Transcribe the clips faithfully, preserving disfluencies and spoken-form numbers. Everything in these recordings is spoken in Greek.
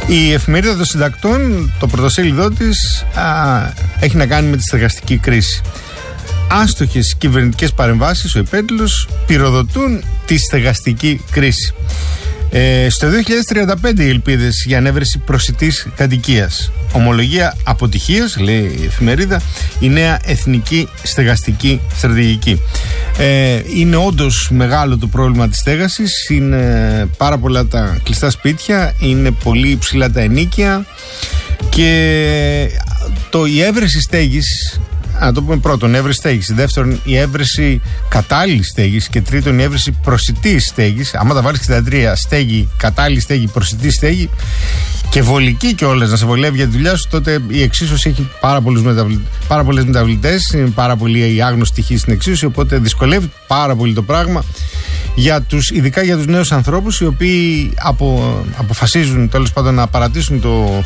Η εφημερίδα των συντακτών, το πρωτοσέλιδό της, α, έχει να κάνει με τη στεγαστική κρίση. Άστοχες κυβερνητικές παρεμβάσεις, ο υπέτειλος, πυροδοτούν τη στεγαστική κρίση. Ε, στο δύο χιλιάδες τριάντα πέντε οι ελπίδες για ανέβρεση προσιτής κατοικίας. Ομολογία αποτυχίας, λέει η εφημερίδα, η νέα εθνική στεγαστική στρατηγική. Ε, είναι όντως μεγάλο το πρόβλημα της στέγασης, είναι πάρα πολλά τα κλειστά σπίτια, είναι πολύ υψηλά τα ενοίκια και το, η έβρεση στέγης, να το πούμε πρώτον, έβρεση στέγης, δεύτερον η έβρεση κατάλληλη στέγης και τρίτον η έβρεση προσιτής στέγης. Άμα τα βάλεις και τα τρία, στέγη, κατάλληλη στέγη, προσιτή στέγη και βολική κιόλας, να σε βολεύει για τη δουλειά σου, τότε η εξίσωση έχει πάρα, μεταβλη... πάρα πολλές μεταβλητές, είναι πάρα πολύ η άγνωστη τυχή στην εξίσωση, οπότε δυσκολεύει πάρα πολύ το πράγμα για τους, ειδικά για τους νέους ανθρώπους οι οποίοι απο, αποφασίζουν τέλος πάντων να παρατήσουν το,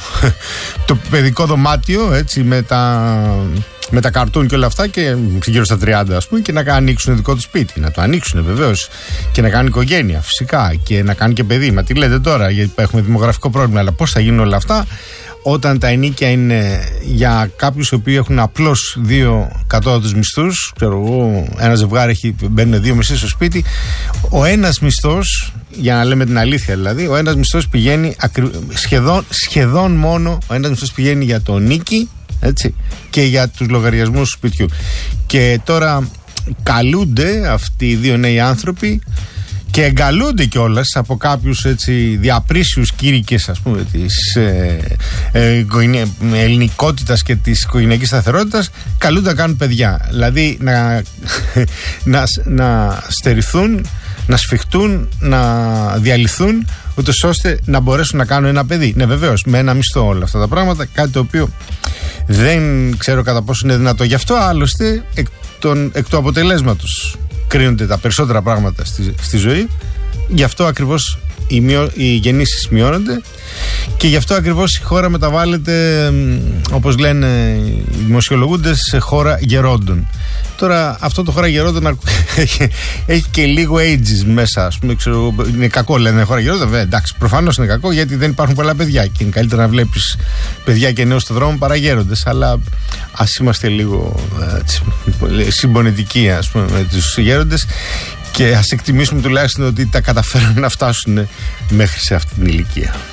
το παιδικό δωμάτιο, έτσι, με τα, με τα καρτούν και όλα αυτά και γύρω στα τριάντα, ας πούμε, και να ανοίξουν δικό του σπίτι, να το ανοίξουν βεβαίως και να κάνουν οικογένεια φυσικά και να κάνουν και παιδί. Μα τι λέτε τώρα, γιατί έχουμε δημογραφικό πρόβλημα, αλλά πώς θα γίνουν όλα αυτά όταν τα ενίκια είναι για κάποιους οι οποίοι έχουν απλώς δύο κατώτατους μισθούς. Ξέρω εγώ, ένα ζευγάρι έχει, μπαίνουν δύο μισθοί στο σπίτι. Ο ένας μισθός, για να λέμε την αλήθεια δηλαδή, ο ένας μισθός πηγαίνει ακρι... σχεδόν, σχεδόν μόνο, ο ένας μισθός πηγαίνει για το νίκη, έτσι, και για τους λογαριασμούς του σπιτιού. Και τώρα καλούνται αυτοί οι δύο νέοι άνθρωποι και εγκαλούνται κιόλας από κάποιους, έτσι, διαπρίσιους κήρυκες, ας πούμε, της ε, ε, ελληνικότητας και της οικογενειακής σταθερότητας, καλούνται να κάνουν παιδιά. Δηλαδή να, να, να στερηθούν, να σφιχτούν, να διαλυθούν, ούτως ώστε να μπορέσουν να κάνουν ένα παιδί. Ναι, βεβαίως, με ένα μισθό όλα αυτά τα πράγματα, κάτι το οποίο δεν ξέρω κατά πόσο είναι δυνατό. Γι' αυτό άλλωστε εκ, τον, εκ του αποτελέσματος κρίνονται τα περισσότερα πράγματα στη, στη ζωή. Γι' αυτό ακριβώς οι, μειω, οι γεννήσεις μειώνονται και γι' αυτό ακριβώς η χώρα μεταβάλλεται, όπως λένε οι δημοσιολογούντες, σε χώρα γερόντων. Τώρα αυτό το χώρα γερόντων έχει, έχει και λίγο ages μέσα, ας πούμε, ξέρω, είναι κακό λένε χώρα γερόντων, βέβαια, εντάξει, προφανώς είναι κακό γιατί δεν υπάρχουν πολλά παιδιά και είναι καλύτερα να βλέπεις παιδιά και νέους στον δρόμο παρά γέροντες, αλλά ας είμαστε λίγο έτσι, συμπονετικοί, ας πούμε, με τους γέροντες και ας εκτιμήσουμε τουλάχιστον ότι τα καταφέρουν να φτάσουν μέχρι σε αυτή την ηλικία.